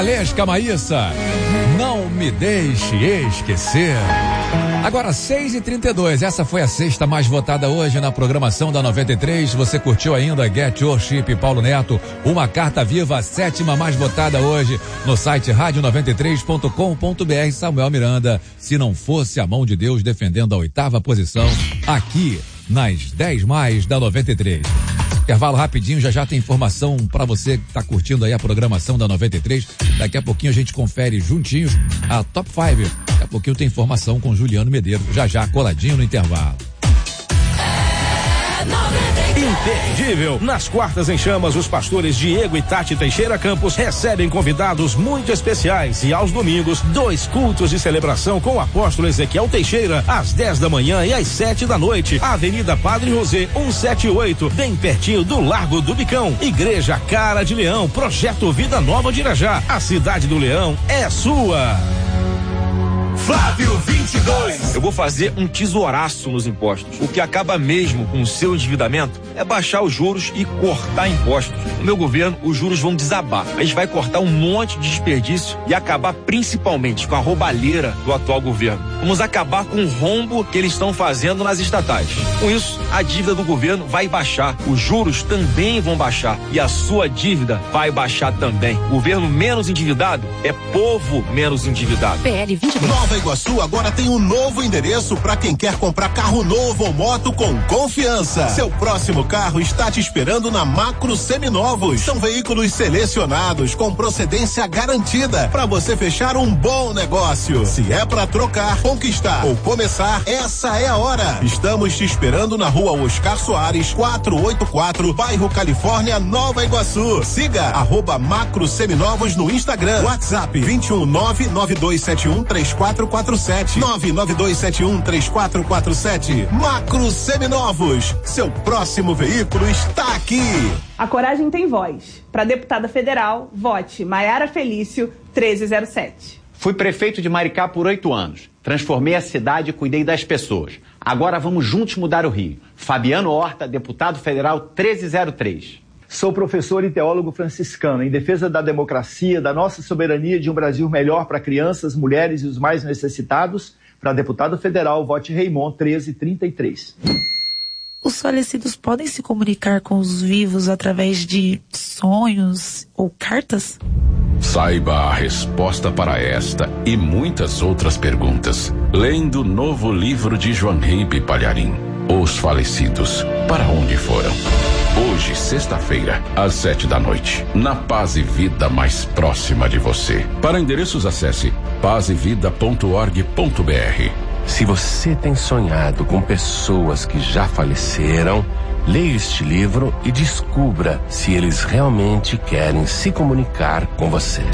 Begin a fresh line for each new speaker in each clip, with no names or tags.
Valesca Maíssa, não me deixe esquecer. Agora 6h32, essa foi a sexta mais votada hoje na programação da 93. Você curtiu ainda Get Your Chip, Paulo Neto, Uma Carta Viva, a sétima mais votada hoje no site radio93.com.br. Samuel Miranda, Se Não Fosse a Mão de Deus, defendendo a 8ª posição aqui nas 10 mais da 93. Intervalo rapidinho, já tem informação para você que tá curtindo aí a programação da 93. Daqui a pouquinho a gente confere juntinhos a Top 5. Daqui a pouquinho tem informação com Juliano Medeiros, já coladinho no intervalo.
Imperdível. Nas quartas em chamas, os pastores Diego e Tati Teixeira Campos recebem convidados muito especiais e aos domingos, 2 cultos de celebração com o apóstolo Ezequiel Teixeira, às 10 da manhã e às 7 da noite. Avenida Padre José 178, bem pertinho do Largo do Bicão. Igreja Cara de Leão, Projeto Vida Nova de Irajá. A cidade do Leão é sua.
Flávio 22.
Eu vou fazer um tesouraço nos impostos. O que acaba mesmo com o seu endividamento é baixar os juros e cortar impostos. No meu governo, os juros vão desabar. A gente vai cortar um monte de desperdício e acabar principalmente com a roubalheira do atual governo. Vamos acabar com o rombo que eles estão fazendo nas estatais. Com isso, a dívida do governo vai baixar. Os juros também vão baixar e a sua dívida vai baixar também. Governo menos endividado é povo menos endividado.
PL 22.
Nova Iguaçu agora tem um novo endereço para quem quer comprar carro novo ou moto com confiança. Seu próximo carro está te esperando na Macro Seminovos. São veículos selecionados com procedência garantida para você fechar um bom negócio. Se é para trocar, conquistar ou começar, essa é a hora. Estamos te esperando na Rua Oscar Soares, 484, bairro Califórnia, Nova Iguaçu. Siga @Macro Seminovos no Instagram. WhatsApp 21992713447 992713447. Macro Seminovos, seu próximo veículo está aqui.
A coragem tem voz. Para deputada federal, vote Maiara Felício 1307.
Fui prefeito de Maricá por 8 anos. Transformei a cidade e cuidei das pessoas. Agora vamos juntos mudar o Rio. Fabiano Horta, deputado federal 1303.
Sou professor e teólogo franciscano em defesa da democracia, da nossa soberania de um Brasil melhor para crianças, mulheres e os mais necessitados. Para deputado federal, vote Raymond 1333.
Os falecidos podem se comunicar com os vivos através de sonhos ou cartas?
Saiba a resposta para esta e muitas outras perguntas lendo o novo livro de Joaneide Palharim, Os Falecidos, para onde foram? Hoje, sexta-feira, às 7 da noite, na Paz e Vida mais próxima de você. Para endereços, acesse pazevida.org.br.
Se você tem sonhado com pessoas que já faleceram, leia este livro e descubra se eles realmente querem se comunicar com você.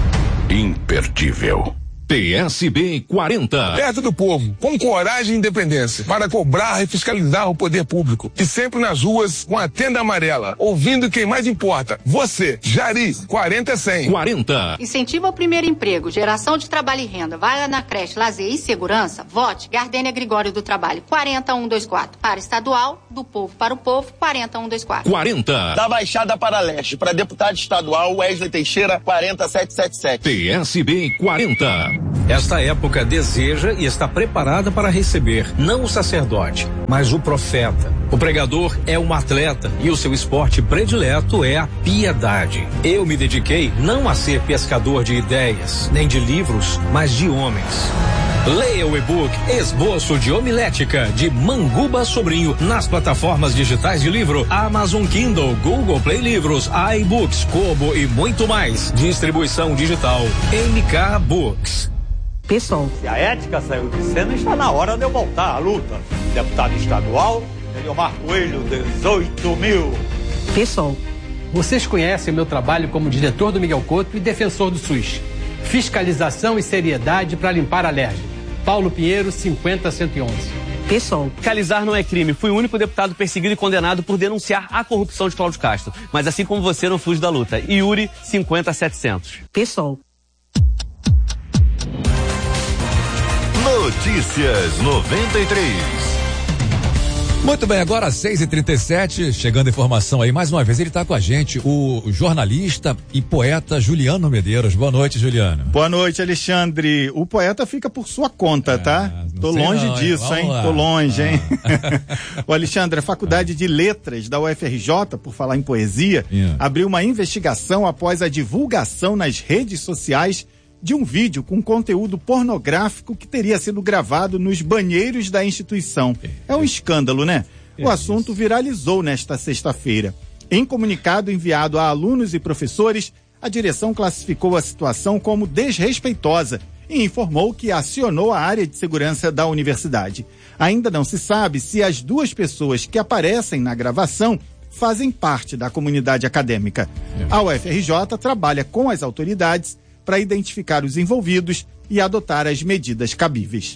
Imperdível.
PSB 40.
Perto do povo, com coragem e independência, para cobrar e fiscalizar o poder público. E sempre nas ruas com a tenda amarela, ouvindo quem mais importa. Você, Jari, 40-100.
40.
Incentiva o primeiro emprego, geração de trabalho e renda, vaga na creche, lazer e segurança. Vote Gardênia Gregório do Trabalho, 40124. Para estadual, do povo para o povo, 40124.
40.
Da Baixada para Leste, para deputado estadual, Wesley Teixeira, 40777.
PSB 40. Esta época deseja e está preparada para receber não o sacerdote, mas o profeta. O pregador é um atleta e o seu esporte predileto é a piedade. Eu me dediquei não a ser pescador de ideias, nem de livros, mas de homens. Leia o e-book Esboço de Homilética, de Manguba Sobrinho, nas plataformas digitais de livro Amazon Kindle, Google Play Livros, iBooks, Kobo e muito mais. Distribuição digital MK Books.
Pessoal,
se a ética saiu de cena, está na hora de eu voltar à luta. Deputado estadual, Eliomar Coelho, 18.000.
Pessoal,
vocês conhecem o meu trabalho como diretor do Miguel Couto e defensor do SUS. Fiscalização e seriedade para limpar a alergia. Paulo Pinheiro, 50111.
Pessoal,
fiscalizar não é crime. Fui o único deputado perseguido e condenado por denunciar a corrupção de Cláudio Castro. Mas assim como você, não fujo da luta. Yuri, 50700.
Pessoal.
Notícias 93.
Muito bem, agora 6h37, chegando informação aí, mais uma vez ele está com a gente, o jornalista e poeta Juliano Medeiros. Boa noite, Juliano.
Boa noite, Alexandre. O poeta fica por sua conta, tá? Tô longe disso, hein? Tô longe, hein? O Alexandre, a Faculdade de Letras da UFRJ, por falar em poesia, abriu uma investigação após a divulgação nas redes sociais de um vídeo com conteúdo pornográfico que teria sido gravado nos banheiros da instituição. É um escândalo, né? O assunto viralizou nesta sexta-feira. Em comunicado enviado a alunos e professores, a direção classificou a situação como desrespeitosa e informou que acionou a área de segurança da universidade. Ainda não se sabe se as duas pessoas que aparecem na gravação fazem parte da comunidade acadêmica. A UFRJ trabalha com as autoridades para identificar os envolvidos e adotar as medidas cabíveis.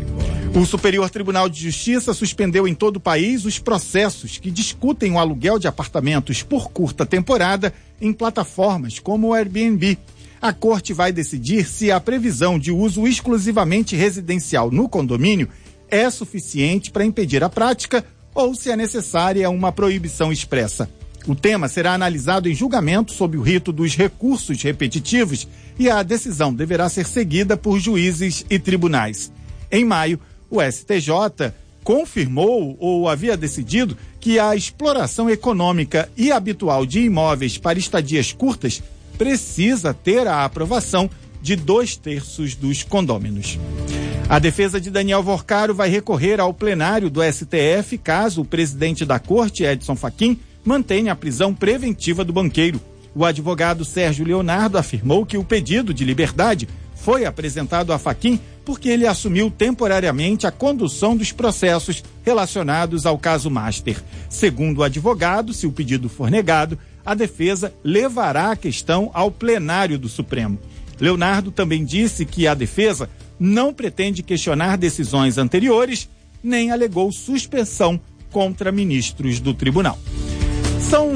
O Superior Tribunal de Justiça suspendeu em todo o país os processos que discutem o aluguel de apartamentos por curta temporada em plataformas como o Airbnb. A Corte vai decidir se a previsão de uso exclusivamente residencial no condomínio é suficiente para impedir a prática ou se é necessária uma proibição expressa. O tema será analisado em julgamento sob o rito dos recursos repetitivos e a decisão deverá ser seguida por juízes e tribunais. Em maio, o STJ confirmou ou havia decidido que a exploração econômica e habitual de imóveis para estadias curtas precisa ter a aprovação de 2/3 dos condôminos. A defesa de Daniel Vorcaro vai recorrer ao plenário do STF caso o presidente da Corte, Edson Fachin, mantenha a prisão preventiva do banqueiro. O advogado Sérgio Leonardo afirmou que o pedido de liberdade foi apresentado a Fachin porque ele assumiu temporariamente a condução dos processos relacionados ao caso Master. Segundo o advogado, se o pedido for negado, a defesa levará a questão ao plenário do Supremo. Leonardo também disse que a defesa não pretende questionar decisões anteriores, nem alegou suspensão contra ministros do tribunal. São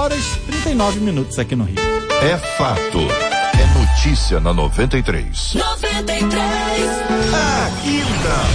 6h39 aqui no Rio.
É fato. É notícia na 93.
93. A quinta